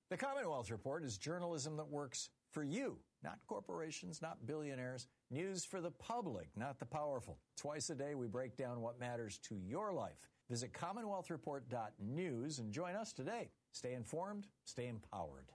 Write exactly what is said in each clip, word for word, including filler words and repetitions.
The Commonwealth Report is journalism that works for you, not corporations, not billionaires. News for the public, not the powerful. Twice a day, we break down what matters to your life. Visit commonwealth report dot news and join us today. Stay informed, stay empowered.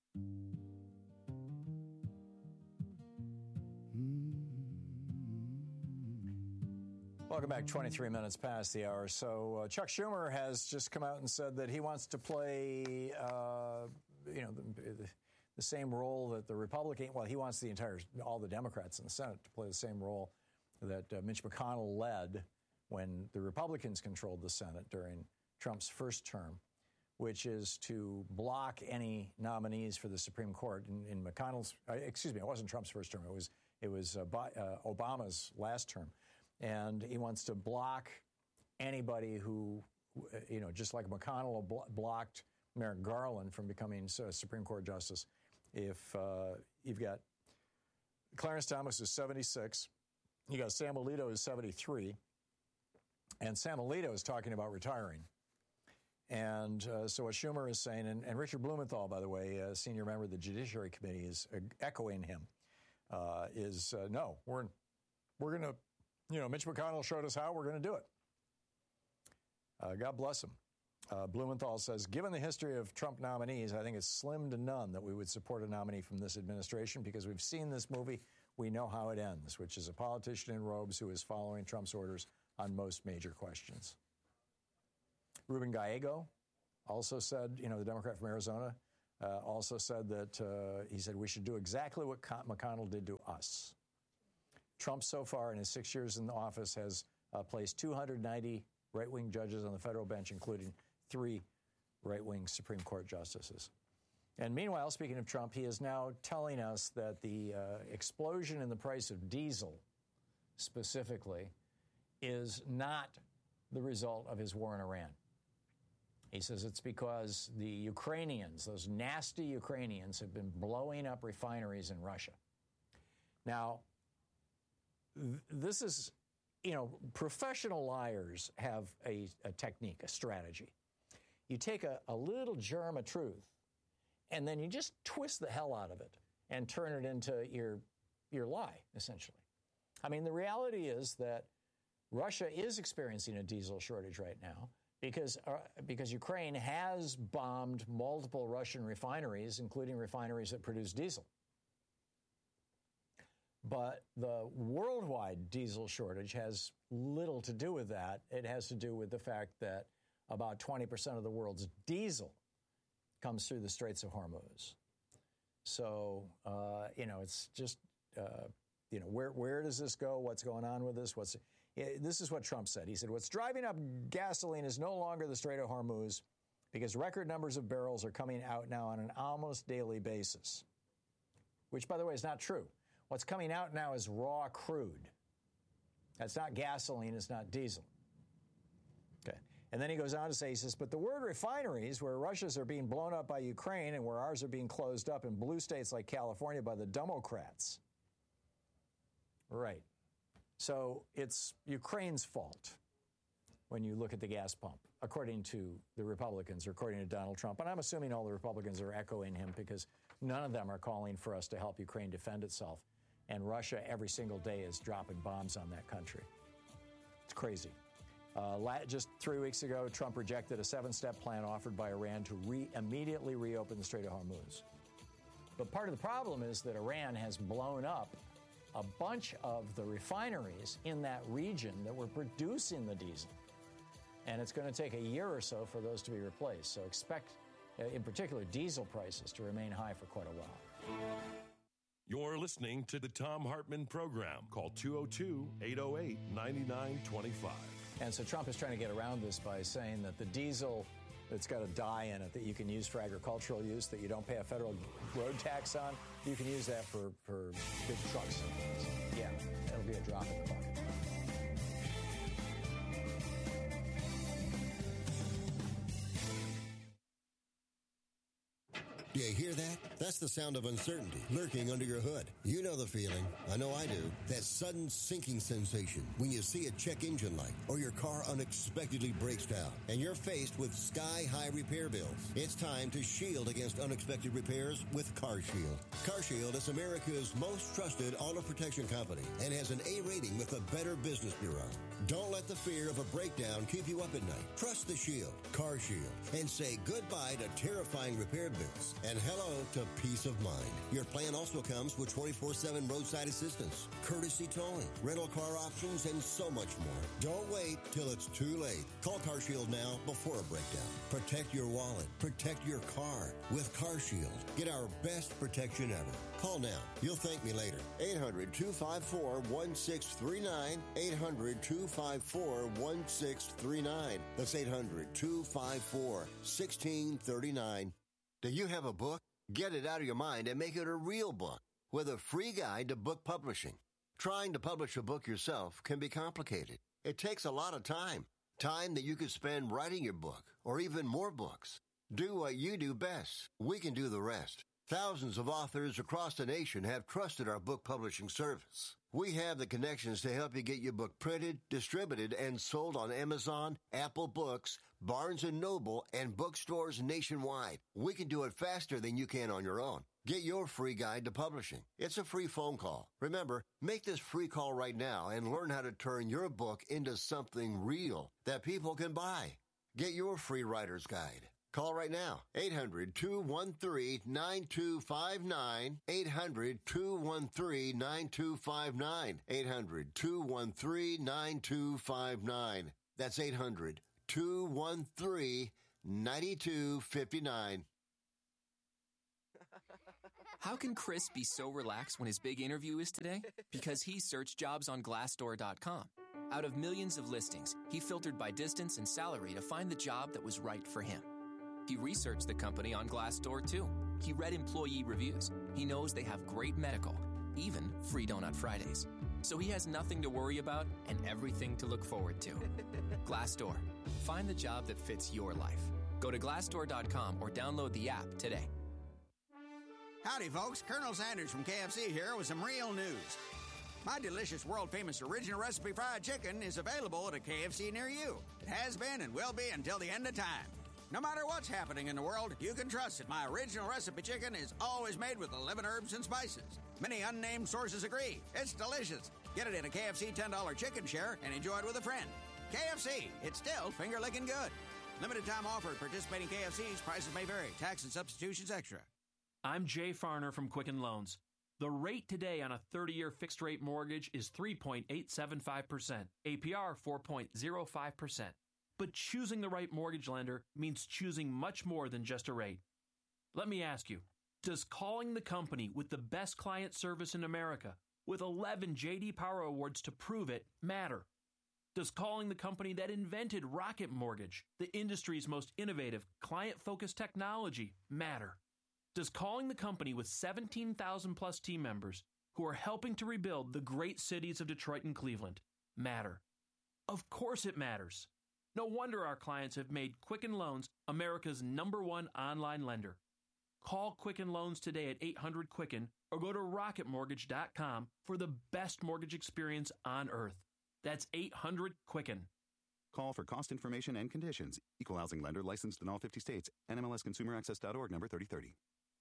Welcome back. twenty-three minutes past the hour. So uh, Chuck Schumer has just come out and said that he wants to play, uh, you know, the, the same role that the Republican, well, he wants the entire, all the Democrats in the Senate to play the same role that uh, Mitch McConnell led when the Republicans controlled the Senate during Trump's first term, which is to block any nominees for the Supreme Court. In, in McConnell's, uh, excuse me, it wasn't Trump's first term. It was it was uh, by, uh, Obama's last term. And he wants to block anybody who, you know, just like McConnell blo- blocked Merrick Garland from becoming a Supreme Court justice. If uh, you've got Clarence Thomas is seventy-six, you got Sam Alito is seventy-three, and Sam Alito is talking about retiring. And uh, so what Schumer is saying, and, and Richard Blumenthal, by the way, a senior member of the Judiciary Committee, is uh, echoing him, uh, is uh, no, we're we're going to. You know, Mitch McConnell showed us how we're going to do it. Uh, God bless him. Uh, Blumenthal says, given the history of Trump nominees, I think it's slim to none that we would support a nominee from this administration because we've seen this movie. We know how it ends, which is a politician in robes who is following Trump's orders on most major questions. Ruben Gallego also said, you know, the Democrat from Arizona, uh, also said that uh, he said we should do exactly what McConnell did to us. Trump so far in his six years in the office has uh, placed two hundred ninety right-wing judges on the federal bench, including three right-wing Supreme Court justices. And meanwhile, speaking of Trump, he is now telling us that the uh, explosion in the price of diesel specifically is not the result of his war in Iran. He says it's because the Ukrainians, those nasty Ukrainians, have been blowing up refineries in Russia. Now, this is, you know, professional liars have a, a technique, a strategy. You take a, a little germ of truth, and then you just twist the hell out of it and turn it into your your lie, essentially. I mean, the reality is that Russia is experiencing a diesel shortage right now because uh, because Ukraine has bombed multiple Russian refineries, including refineries that produce diesel. But the worldwide diesel shortage has little to do with that. It has to do with the fact that about twenty percent of the world's diesel comes through the Straits of Hormuz. So, uh, you know, it's just, uh, you know, where where does this go? What's going on with this? What's This is what Trump said. He said, what's driving up gasoline is no longer the Strait of Hormuz because record numbers of barrels are coming out now on an almost daily basis, which, by the way, is not true. What's coming out now is raw crude. That's not gasoline. It's not diesel. Okay. And then he goes on to say, he says, but the word refineries, where Russia's are being blown up by Ukraine and where ours are being closed up in blue states like California by the Democrats. Right. So it's Ukraine's fault when you look at the gas pump, according to the Republicans or according to Donald Trump. And I'm assuming all the Republicans are echoing him because none of them are calling for us to help Ukraine defend itself. And Russia every single day is dropping bombs on that country. It's crazy. Uh, just three weeks ago, Trump rejected a seven-step plan offered by Iran to re- immediately reopen the Strait of Hormuz. But part of the problem is that Iran has blown up a bunch of the refineries in that region that were producing the diesel. And it's going to take a year or so for those to be replaced. So expect, uh, in particular, diesel prices to remain high for quite a while. You're listening to the Thom Hartmann Program. Call two oh two, eight oh eight, nine nine two five. And so Trump is trying to get around this by saying that the diesel that's got a dye in it that you can use for agricultural use, that you don't pay a federal road tax on, you can use that for, for big trucks and things. Yeah, that'll be a drop in the bucket. Do you hear that? That's the sound of uncertainty lurking under your hood. You know the feeling. I know I do. That sudden sinking sensation when you see a check engine light or your car unexpectedly breaks down and you're faced with sky-high repair bills. It's time to shield against unexpected repairs with CarShield. CarShield is America's most trusted auto protection company and has an A rating with the Better Business Bureau. Don't let the fear of a breakdown keep you up at night. Trust the Shield, CarShield, and say goodbye to terrifying repair bills and hello to peace of mind. Your plan also comes with twenty-four seven roadside assistance, courtesy towing, rental car options, and so much more. Don't wait till it's too late. Call CarShield now before a breakdown. Protect your wallet. Protect your car with CarShield. Get our best protection ever. Call now. You'll thank me later. eight hundred, two five four, one six three nine. eight hundred, two five four, one six three nine. That's eight hundred, two five four, one six three nine. Do you have a book? Get it out of your mind and make it a real book with a free guide to book publishing. Trying to publish a book yourself can be complicated. It takes a lot of time. Time that you could spend writing your book or even more books. Do what you do best. We can do the rest. Thousands of authors across the nation have trusted our book publishing service. We have the connections to help you get your book printed, distributed, and sold on Amazon, Apple Books, Barnes and Noble, and bookstores nationwide. We can do it faster than you can on your own. Get your free guide to publishing. It's a free phone call. Remember, make this free call right now and learn how to turn your book into something real that people can buy. Get your free writer's guide. Call right now, eight hundred, two one three, nine two five nine, eight hundred, two one three, nine two five nine, eight hundred, two one three, nine two five nine. That's eight hundred, two one three, nine two five nine. How can Chris be so relaxed when his big interview is today? Because he searched jobs on Glassdoor dot com. Out of millions of listings, he filtered by distance and salary to find the job that was right for him. He researched the company on Glassdoor, too. He read employee reviews. He knows they have great medical, even free Donut Fridays. So he has nothing to worry about and everything to look forward to. Glassdoor. Find the job that fits your life. Go to Glassdoor dot com or download the app today. Howdy, folks. Colonel Sanders from K F C here with some real news. My delicious, world-famous original recipe fried chicken is available at a K F C near you. It has been and will be until the end of time. No matter what's happening in the world, you can trust that my original recipe chicken is always made with eleven herbs and spices. Many unnamed sources agree. It's delicious. Get it in a K F C ten dollar chicken share and enjoy it with a friend. K F C, it's still finger-licking good. Limited time offer at participating K F Cs. Prices may vary. Tax and substitutions extra. I'm Jay Farner from Quicken Loans. The rate today on a thirty-year fixed-rate mortgage is three point eight seven five percent. A P R four point zero five percent. But choosing the right mortgage lender means choosing much more than just a rate. Let me ask you, does calling the company with the best client service in America, with eleven J D Power Awards to prove it, matter? Does calling the company that invented Rocket Mortgage, the industry's most innovative, client-focused technology, matter? Does calling the company with seventeen thousand plus team members who are helping to rebuild the great cities of Detroit and Cleveland matter? Of course it matters. No wonder our clients have made Quicken Loans America's number one online lender. Call Quicken Loans today at eight hundred Quicken or go to rocket mortgage dot com for the best mortgage experience on earth. That's eight hundred Quicken. Call for cost information and conditions. Equal housing lender licensed in all fifty states. N M L S consumer access dot org number thirty thirty.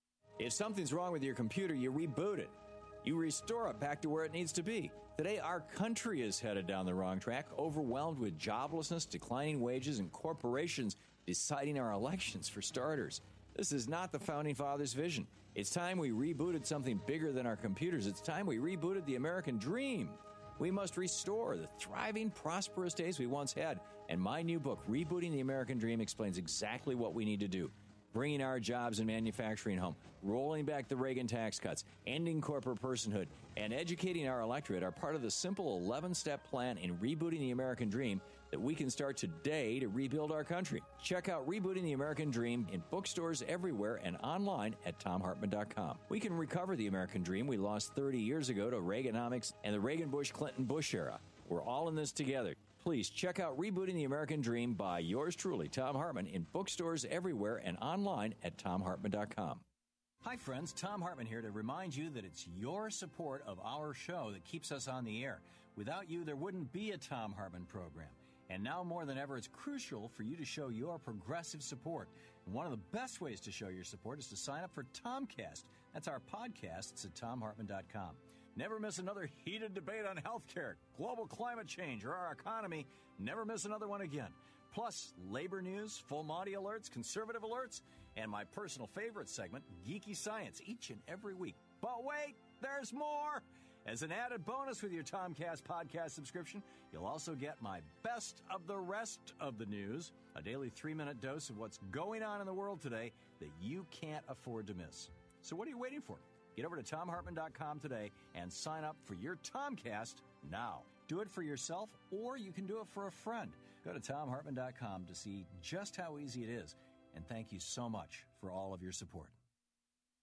If something's wrong with your computer, you reboot it. You restore it back to where it needs to be. Today, our country is headed down the wrong track, overwhelmed with joblessness, declining wages, and corporations deciding our elections for starters. This is not the Founding Fathers' vision. It's time we rebooted something bigger than our computers. It's time we rebooted the American dream. We must restore the thriving, prosperous days we once had. And my new book, Rebooting the American Dream, explains exactly what we need to do. Bringing our jobs and manufacturing home, rolling back the Reagan tax cuts, ending corporate personhood, and educating our electorate are part of the simple eleven-step plan in Rebooting the American Dream that we can start today to rebuild our country. Check out Rebooting the American Dream in bookstores everywhere and online at tom hartman dot com. We can recover the American dream we lost thirty years ago to Reaganomics and the Reagan-Bush-Clinton-Bush era. We're all in this together. Please check out Rebooting the American Dream by yours truly, Thom Hartmann, in bookstores everywhere and online at tom hartman dot com. Hi, friends. Tom Hartman here to remind you that it's your support of our show that keeps us on the air. Without you, there wouldn't be a Tom Hartman program. And now more than ever, it's crucial for you to show your progressive support. And one of the best ways to show your support is to sign up for Tomcast. That's our podcasts at tom hartman dot com. Never miss another heated debate on healthcare, global climate change, or our economy. Never miss another one again. Plus, labor news, full Monty alerts, conservative alerts, and my personal favorite segment, Geeky Science, each and every week. But wait, there's more! As an added bonus with your Tomcast podcast subscription, you'll also get my best of the rest of the news, a daily three-minute dose of what's going on in the world today that you can't afford to miss. So what are you waiting for? Get over to tom hartman dot com today and sign up for your Tomcast now. Do it for yourself, or you can do it for a friend. Go to tom hartman dot com to see just how easy it is. And thank you so much for all of your support.